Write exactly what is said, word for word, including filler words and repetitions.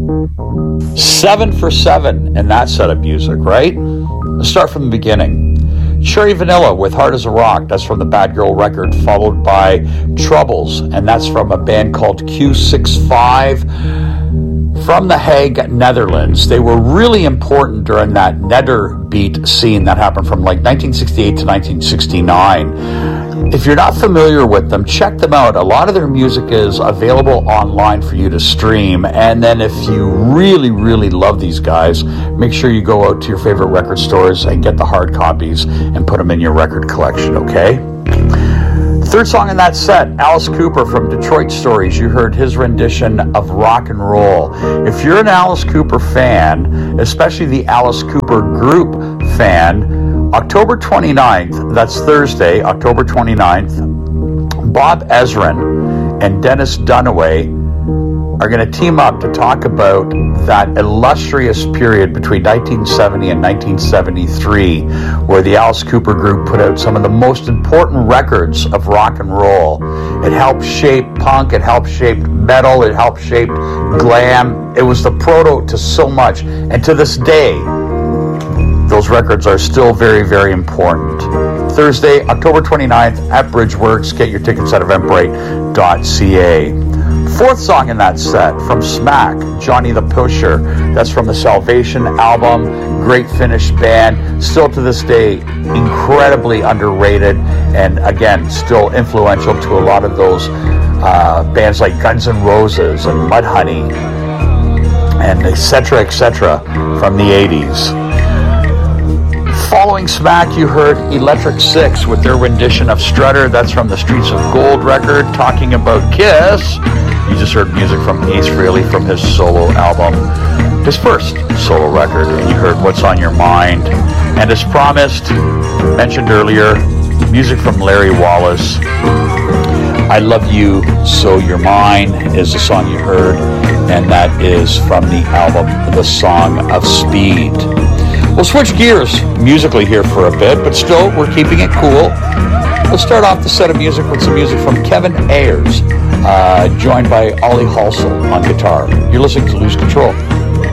Seven for seven in that set of music, right? Let's start from the beginning. Cherry Vanilla with Hard as a Rock, that's from the Bad Girl record, followed by Troubles, and that's from a band called Q sixty-five from The Hague, Netherlands. They were really important during that Nederbeat scene that happened from like nineteen sixty-eight to nineteen sixty-nine. If you're not familiar with them, check them out. A lot of their music is available online for you to stream. And then if you really, really love these guys, make sure you go out to your favorite record stores and get the hard copies and put them in your record collection, okay? Third song in that set, Alice Cooper from Detroit Stories. You heard his rendition of Rock and Roll. If you're an Alice Cooper fan, especially the Alice Cooper Group fan, October twenty-ninth, that's Thursday, October twenty-ninth, Bob Ezrin and Dennis Dunaway are going to team up to talk about that illustrious period between nineteen seventy and nineteen seventy-three, where the Alice Cooper Group put out some of the most important records of rock and roll. It helped shape punk, it helped shape metal, it helped shape glam. It was the proto to so much, and to this day, those records are still very, very important. Thursday, October twenty-ninth at Bridgeworks. Get your tickets at eventbrite dot c a. Fourth song in that set from Smack, Johnny the Pusher. That's from the Salvation album. Great Finnish band. Still to this day, incredibly underrated. And again, still influential to a lot of those uh, bands like Guns N' Roses and Mudhoney and et cetera, et cetera from the eighties. Following Smack, you heard Electric Six with their rendition of Strutter. That's from the Streets of Gold record. Talking about Kiss, you just heard music from Ace Frehley from his solo album, his first solo record, and you heard What's on Your Mind. And as promised, mentioned earlier, music from Larry Wallace. I Love You, So You're Mine is the song you heard, and that is from the album The Song of Speed. We'll switch gears musically here for a bit, but still, we're keeping it cool. We'll start off the set of music with some music from Kevin Ayers, uh, joined by Ollie Halsall on guitar. You're listening to Lose Control.